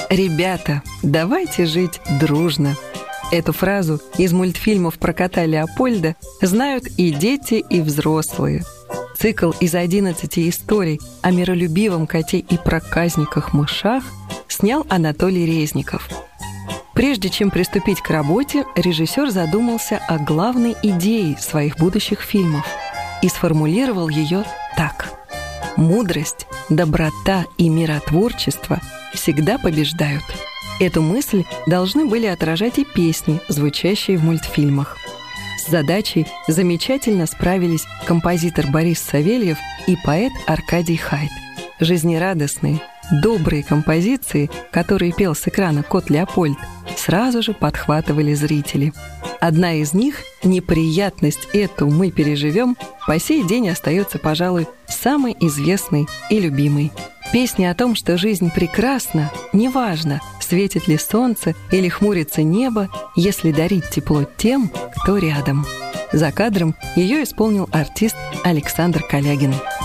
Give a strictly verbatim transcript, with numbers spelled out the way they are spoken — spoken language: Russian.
«Ребята, давайте жить дружно». Эту фразу из мультфильмов про кота Леопольда знают и дети, и взрослые. Цикл из одиннадцати историй о миролюбивом коте и проказниках-мышах снял Анатолий Резников. Прежде чем приступить к работе, режиссер задумался о главной идее своих будущих фильмов и сформулировал ее так: «Мудрость, доброта и миротворчество всегда побеждают». Эту мысль должны были отражать и песни, звучащие в мультфильмах. С задачей замечательно справились композитор Борис Савельев и поэт Аркадий Хайд. Жизнерадостные, добрые композиции, которые пел с экрана кот Леопольд, сразу же подхватывали зрители. Одна из них, «Неприятность эту мы переживем», по сей день остается, пожалуй, самой известной и любимой. Песня о том, что жизнь прекрасна, неважно, светит ли солнце или хмурится небо, если дарить тепло тем, кто рядом. За кадром ее исполнил артист Александр Калягин.